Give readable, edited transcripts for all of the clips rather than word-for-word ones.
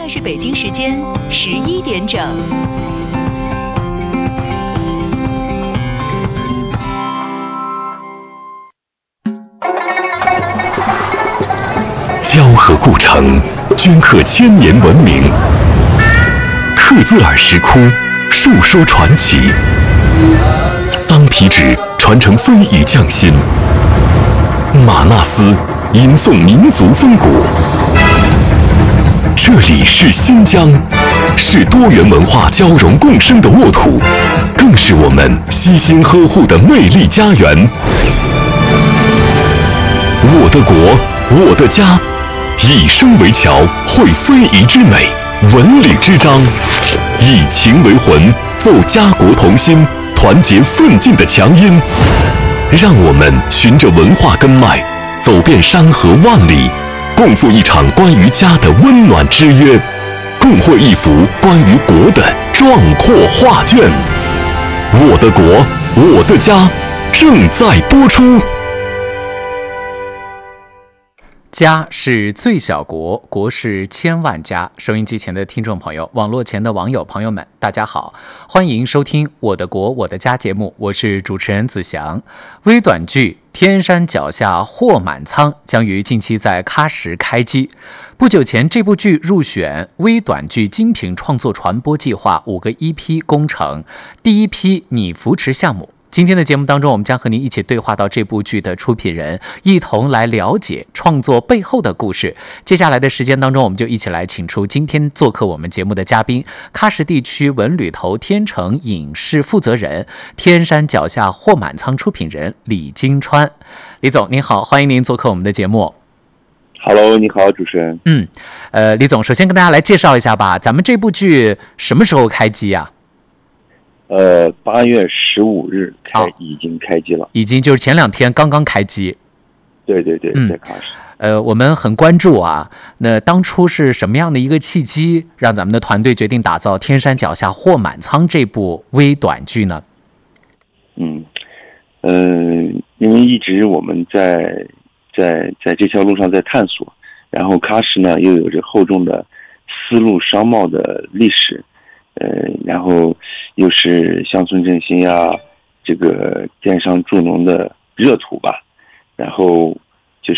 在是北京时间11点整。 交河故城，镌刻千年文明；克孜尔石窟，述说传奇；桑皮纸传承非遗匠心；玛纳斯吟诵民族风骨。这里是新疆，是多元文化交融共生的沃土，更是我们悉心呵护的魅力家园。我的国，我的家，以声为桥，绘非遗之美，文旅之章，以情为魂，奏家国同心，团结奋进的强音。让我们循着文化根脉，走遍山河万里，共赴一场关于家的温暖之约，共绘一幅关于国的壮阔画卷。我的国，我的家，正在播出。 家是最小国，国是千万家。收音机前的听众朋友，网络前的网友朋友们，大家好，欢迎收听《我的国我的家》节目，我是主持人子祥。微短剧《天山脚下货满仓》将于近期在喀什开机。不久前，这部剧入选微短剧精品创作传播计划5个EP工程第一批拟扶持项目。今天的节目当中，我们将和您一起对话到这部剧的出品人，一同来了解创作背后的故事。接下来的时间当中，我们就一起来请出今天做客我们节目的嘉宾，喀什地区文旅投天成影视负责人、天山脚下货满仓出品人李金川。李总您好，欢迎您做客我们的节目。 Hello， 你好，主持人。 李总，首先跟大家来介绍一下吧，咱们这部剧什么时候开机啊 ？8月15日已经开机了， 已经就是前2天刚刚开机。 对，在喀什。 我们很关注啊，那当初是什么样的一个契机，让咱们的团队决定打造《天山脚下货满仓》这部微短剧呢？ 因为一直我们在这条路上在探索，然后喀什呢又有着厚重的丝路商贸的历史。然后又是乡村振兴呀，这个电商助农的热土吧。然后就是，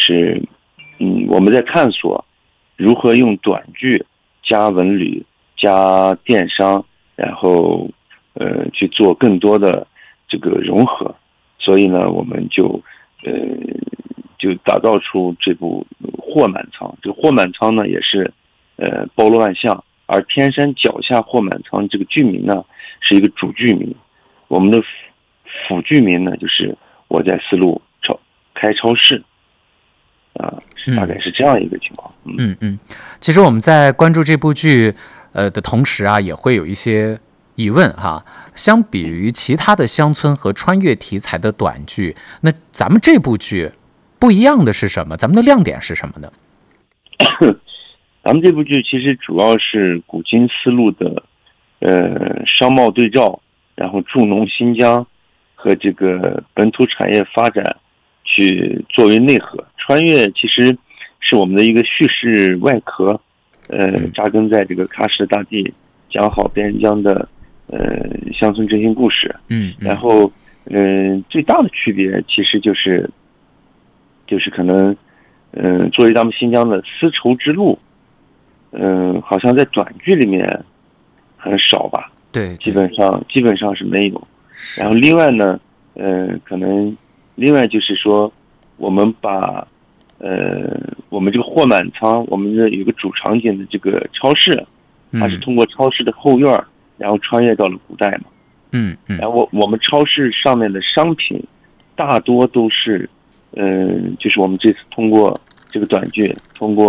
我们在探索如何用短剧加文旅加电商，然后去做更多的这个融合。所以呢，我们就打造出这部货满仓。这个货满仓呢，也是包罗万象。而天山脚下货满仓这个剧名呢，是一个主剧名，我们的辅剧名呢，就是我在丝路开超市，大概是这样一个情况。 其实我们在关注这部剧的同时啊，也会有一些疑问哈。相比于其他的乡村和穿越题材的短剧，那咱们这部剧不一样的是什么？咱们的亮点是什么呢？ 咱们这部剧其实主要是古今丝路的商贸对照，然后助农新疆和这个本土产业发展去作为内核。穿越其实是我们的一个叙事外壳，扎根在这个喀什大地，讲好边疆的乡村振兴故事。然后最大的区别其实就是可能作为咱们新疆的丝绸之路。好像在短剧里面很少吧？对，基本上是没有。然后另外呢，可能另外就是说，我们把我们这个货满仓，我们的有个主场景的这个超市，它是通过超市的后院，然后穿越到了古代嘛。然后我们超市上面的商品大多都是，就是我们这次通过这个短剧，通过